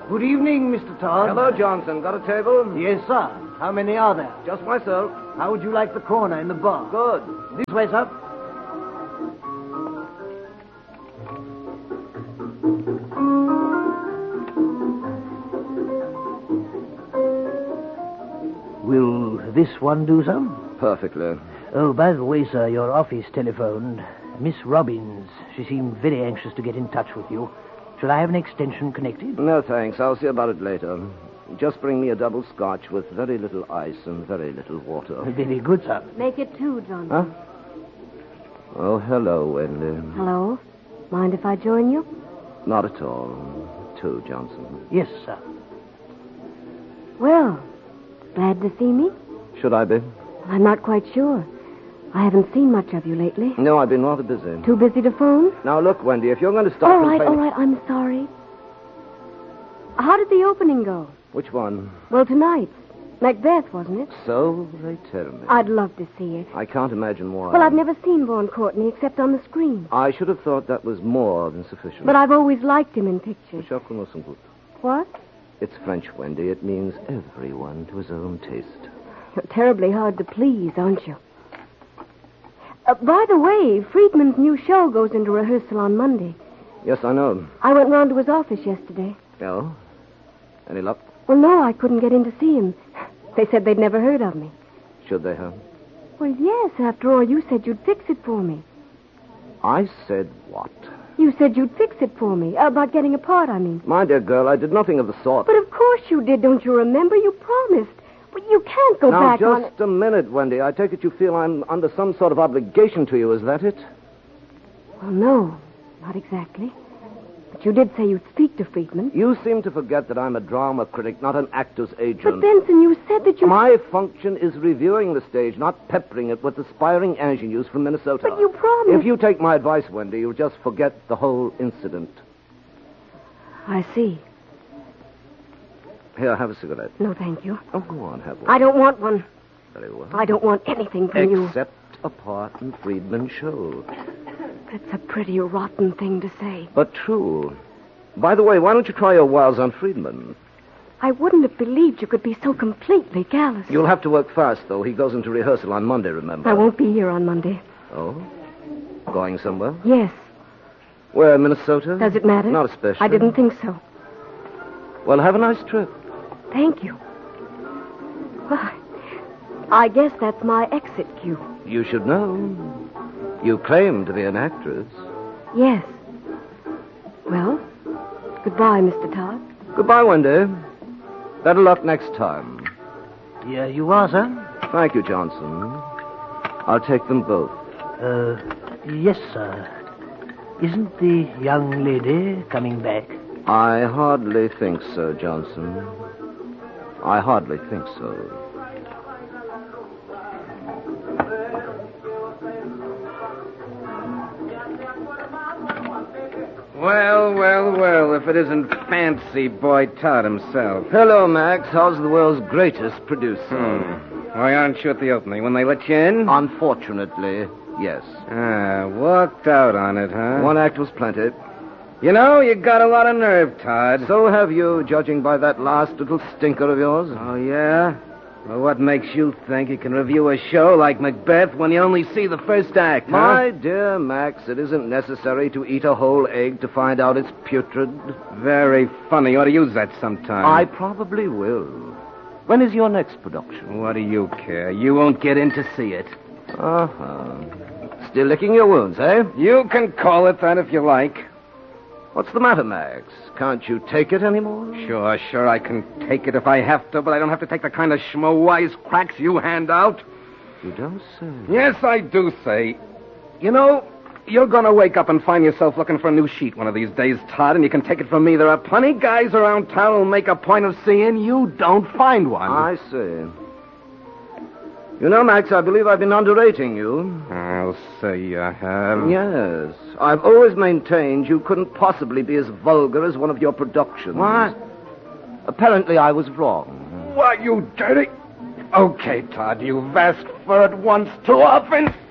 Good evening, Mr. Todd. Hello, Johnson. Got a table? Yes, sir. How many are there? Just myself. How would you like the corner in the bar? Good. This way, sir. Will this one do, sir? Perfectly. Oh, by the way, sir, your office telephoned. Miss Robbins. She seemed very anxious to get in touch with you. Should I have an extension connected? No, thanks. I'll see about it later. Just bring me a double scotch with very little ice and very little water. Very good, sir. Make it 2, Johnson. Huh? Oh, hello, Wendy. Hello? Mind if I join you? Not at all. 2, Johnson. Yes, sir. Well, glad to see me? Should I be? I'm not quite sure. I haven't seen much of you lately. No, I've been rather busy. Too busy to phone? Now, look, Wendy, if you're going to stop All right, complaining... I'm sorry. How did the opening go? Which one? Well, tonight's. Macbeth, wasn't it? So they tell me. I'd love to see it. I can't imagine why. Well, I've never seen Vaughan Courtney except on the screen. I should have thought that was more than sufficient. But I've always liked him in pictures. What? It's French, Wendy. It means everyone to his own taste. You're terribly hard to please, aren't you? By the way, Friedman's new show goes into rehearsal on Monday. Yes, I know. I went round to his office yesterday. Oh? Any luck? Well, no, I couldn't get in to see him. They said they'd never heard of me. Should they have? Well, yes, after all, you said you'd fix it for me. I said what? You said you'd fix it for me. About getting a part, I mean. My dear girl, I did nothing of the sort. But of course you did, don't you remember? You promised. But you can't go back on it. Now, just a minute, Wendy. I take it you feel I'm under some sort of obligation to you, is that it? Well, no, not exactly. But you did say you'd speak to Friedman. You seem to forget that I'm a drama critic, not an actor's agent. But, Benson, you said that you... My function is reviewing the stage, not peppering it with aspiring ingenues from Minnesota. But you promised... If you take my advice, Wendy, you'll just forget the whole incident. I see. Here, have a cigarette. No, thank you. Oh, go on, have one. I don't want one. Very well. I don't want anything from you. Except a part in Friedman's show. That's a pretty rotten thing to say. But true. By the way, why don't you try your wiles on Friedman? I wouldn't have believed you could be so completely callous. You'll have to work fast, though. He goes into rehearsal on Monday, remember? I won't be here on Monday. Oh? Going somewhere? Yes. Where, Minnesota? Does it matter? Not especially. I didn't think so. Well, have a nice trip. Thank you. Well, I guess that's my exit cue. You should know. You claim to be an actress. Yes. Well, goodbye, Mr. Todd. Goodbye, Wendy. Better luck next time. Here you are, sir. Thank you, Johnson. I'll take them both. Yes, sir. Isn't the young lady coming back? I hardly think so, Johnson. I hardly think so. Well, if it isn't Fancy Boy Todd himself. Hello, Max. How's the world's greatest producer? Why aren't you at the opening? When they let you in? Unfortunately, yes. Walked out on it, huh? One act was plenty. You know, you got a lot of nerve, Todd. So have you, judging by that last little stinker of yours. Oh, yeah? Well, what makes you think you can review a show like Macbeth when you only see the first act, huh? My dear Max, it isn't necessary to eat a whole egg to find out it's putrid. Very funny. You ought to use that sometime. I probably will. When is your next production? What do you care? You won't get in to see it. Uh-huh. Still licking your wounds, eh? You can call it that if you like. What's the matter, Max? Can't you take it anymore? Sure, I can take it if I have to, but I don't have to take the kind of schmo-wise cracks you hand out. You don't say. Yes, I do say. You know, you're going to wake up and find yourself looking for a new sheet one of these days, Todd, and you can take it from me. There are plenty guys around town who'll make a point of seeing you don't find one. I see. You know, Max, I believe I've been underrating you. I'll say you have. Yes. I've always maintained you couldn't possibly be as vulgar as one of your productions. What? Apparently I was wrong. Why, you dirty... Okay, Todd, you've asked for it once too often.